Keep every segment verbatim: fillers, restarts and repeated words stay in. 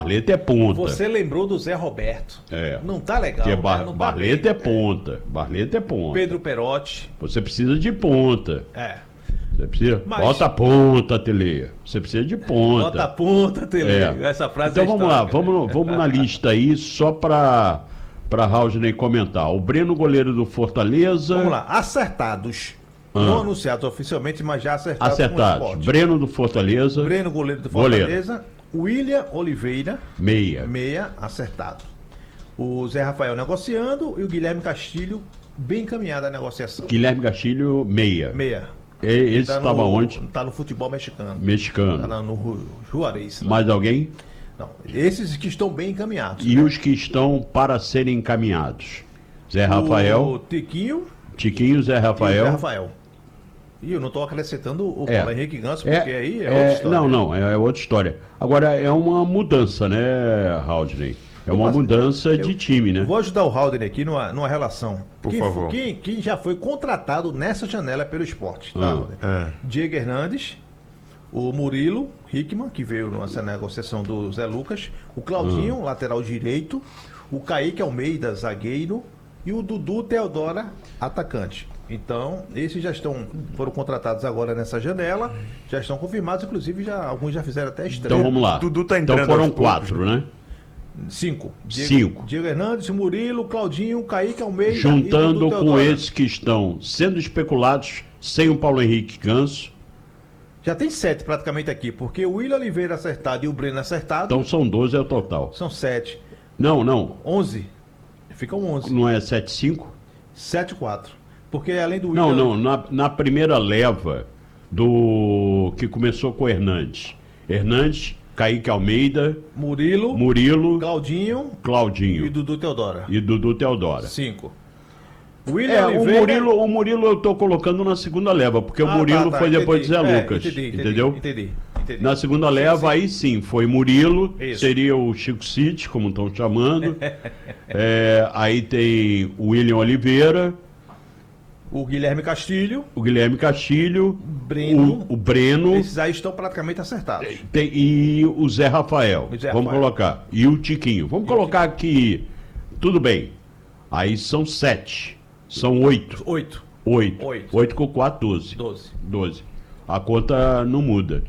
Barleta é ponta. Você lembrou do Zé Roberto. É. Não tá legal. Porque né? Bar Não tá Barleta bem. é ponta. Barleta é ponta. Pedro Perotti. Você precisa de ponta. É. Você precisa. Mas- Bota a ponta, Tele. Você precisa de ponta. Bota a ponta, Tele. É. Essa frase Então é vamos lá, histórica, né? vamos, vamos na lista aí, só para para Raulney comentar. O Breno, goleiro do Fortaleza. Vamos lá. Acertados. Ah. Não anunciados oficialmente, mas já acertados. com o Acertados. Sport. Breno do Fortaleza. Breno, goleiro do Goleiro. Fortaleza. William Oliveira, Meia. meia, acertado. O Zé Rafael negociando e o Guilherme Castilho bem encaminhado a negociação. Guilherme Castilho, meia. Meia. E- Esse Tá estava no- onde? Tá no futebol mexicano. Tá Mexicano. lá no Ju- Juarez. lá. Mais alguém? Não, esses que estão bem encaminhados. E os que estão para serem encaminhados? Zé O Rafael, Tiquinho Tiquinho, Zé e o Zé Rafael. Rafael. E eu não estou acrescentando o É. Paulo Henrique Ganso, É, porque aí é, é- outra história. Não, não, é, é outra história. Agora, é uma mudança, né, Raulney? É uma mudança de time, né? Vou ajudar o Haldane aqui numa, numa relação. Por quem, favor. Quem, quem já foi contratado nessa janela pelo esporte, tá, Ah, Haldane? é. Diego Hernandes, o Murilo Hickman, que veio nessa negociação do Zé Lucas, o Claudinho, Ah. lateral direito, o Kaique Almeida, zagueiro, e o Dudu Teodora, atacante. Então, esses já estão, foram contratados agora nessa janela, já estão confirmados, inclusive já, alguns já fizeram até estreia. Então vamos lá. Dudu tá então entrando foram aos poucos, quatro, né? Cinco. Diego, Cinco. Diego Hernandes, Murilo, Claudinho, Kaique Almeida. e Juntando Dudu com Teodora. esses que estão sendo especulados sem o Paulo Henrique Ganso. Já tem sete praticamente aqui, porque o William Oliveira acertado e o Breno acertado Então são doze ao total. são sete. Não, não. Onze. Ficam onze. Não é sete cinco? Sete, quatro. Porque além do Não, William... não. Na, na primeira leva do que começou com o Hernandes. Hernandes, Kaique Almeida, Murilo, Murilo, Claudinho e Claudinho Dudu Teodora. e Dudu Teodora. Cinco. William É, o Oliveira... Murilo, o Murilo eu tô colocando na segunda leva, porque o Ah, Murilo tá, tá, foi depois entendi. de Zé É, Lucas. entendi, entendi, entendeu? Entendi, entendi. Na segunda leva, aí sim, foi Murilo, Isso. seria o Chico City, como estão chamando. É, aí tem o William Oliveira, O Guilherme Castilho, o Guilherme Castilho, Breno. o, o Breno esses aí estão praticamente acertados. tem- e o Zé Rafael. O Zé Vamos Rafael. colocar. E o Tiquinho. Vamos colocar aqui. Tudo bem. Aí são sete. São oito. Oito. Oito. Oito. Oito com quatro, doze. Doze. Doze. A conta não muda.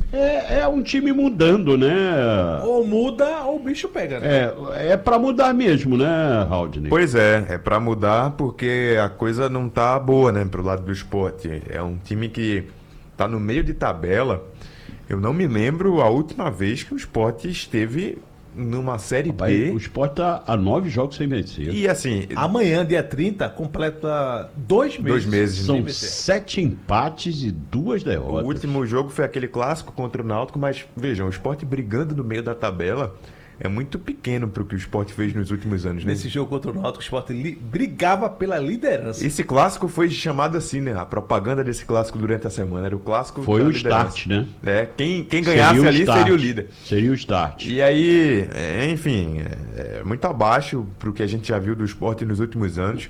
É, é um time mudando, né? Ou muda ou o bicho pega, né? É, é para mudar mesmo, né, Haldane? Pois é, é pra mudar porque a coisa não tá boa, né, pro lado do esporte. É um time que tá no meio de tabela. Eu não me lembro a última vez que o esporte esteve numa Série Rapaz, B. o Sport tá a nove jogos sem vencer. E assim, Amanhã, dia trinta, completa dois meses. dois meses. São sem vencer. sete empates e duas O derrotas. último jogo foi aquele clássico contra o Náutico, mas vejam, o esporte brigando no meio da tabela é muito pequeno pro que o esporte fez nos últimos anos, né? Nesse jogo contra o Náutico, o Sport li- brigava pela liderança. Esse clássico foi chamado assim, né? A propaganda desse clássico durante a semana era o clássico Foi da o liderança. start, né? É, quem, quem ganhasse Seria o ali start. seria o líder. Seria o start. E aí, é, enfim, é, é muito abaixo pro que a gente já viu do esporte nos últimos anos.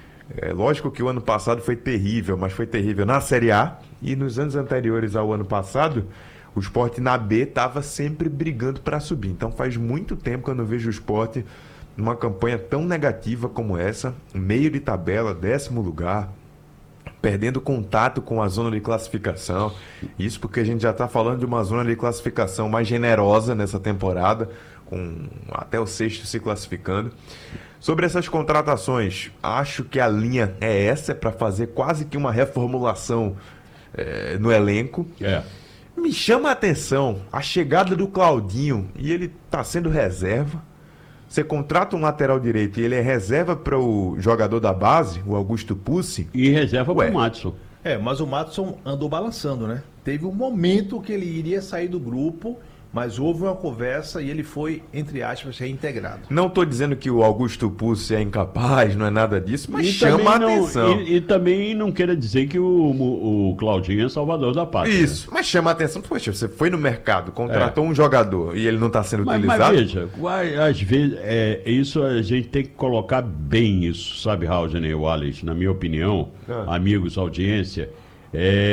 É lógico que o ano passado foi terrível, mas foi terrível na Série A. E nos anos anteriores ao ano passado, o esporte na B estava sempre brigando para subir. Então faz muito tempo que eu não vejo o esporte numa campanha tão negativa como essa. Meio de tabela, décimo lugar, perdendo contato com a zona de classificação. Isso porque a gente já está falando de uma zona de classificação mais generosa nessa temporada, com até o sexto se classificando. Sobre essas contratações, acho que a linha é essa, para fazer quase que uma reformulação eh, no elenco. É. Me chama a atenção a chegada do Claudinho, e ele está sendo reserva. Você contrata um lateral direito e ele é reserva para o jogador da base, o Augusto Pucci. E reserva Ué. pro Matson. É, mas o Matson andou balançando, né? Teve um momento que ele iria sair do grupo, mas houve uma conversa e ele foi, entre aspas, reintegrado. Não estou dizendo que o Augusto Pucci é incapaz, não é nada disso, mas E chama a também não- atenção. E, e também não queira dizer que o, o, o Claudinho é salvador da pátria. Isso, mas chama a atenção. Poxa, você foi no mercado, contratou um jogador e ele não está sendo Mas, mas utilizado. veja, vai- às vezes, é, isso a gente tem que colocar bem isso, sabe, Haldane e Wallace, na minha opinião, Ah. amigos, audiência,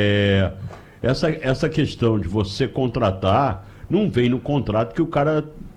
é, essa, essa questão de você contratar, não vem no contrato que o cara